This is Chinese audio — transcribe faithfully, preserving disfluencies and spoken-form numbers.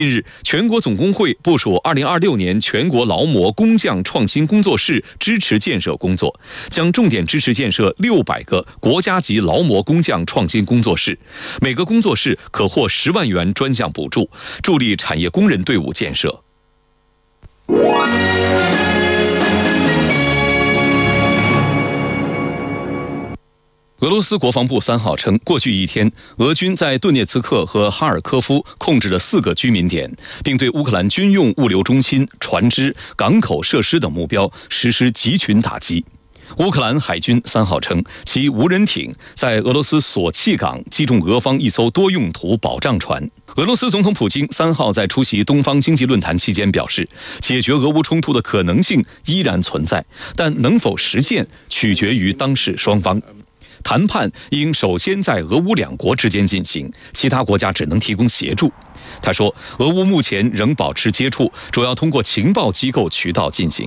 近日，全国总工会部署二零二六年全国劳模工匠创新工作室支持建设工作，将重点支持建设六百个国家级劳模工匠创新工作室，每个工作室可获十万元专项补助，助力产业工人队伍建设。俄罗斯国防部三号称，过去一天，俄军在顿涅茨克和哈尔科夫控制了四个居民点，并对乌克兰军用物流中心、船只、港口设施等目标实施集群打击。乌克兰海军三号称，其无人艇在俄罗斯索契港击中俄方一艘多用途保障船。俄罗斯总统普京三号在出席东方经济论坛期间表示，解决俄乌冲突的可能性依然存在，但能否实现取决于当事双方。谈判应首先在俄乌两国之间进行，其他国家只能提供协助。他说，俄乌目前仍保持接触，主要通过情报机构渠道进行。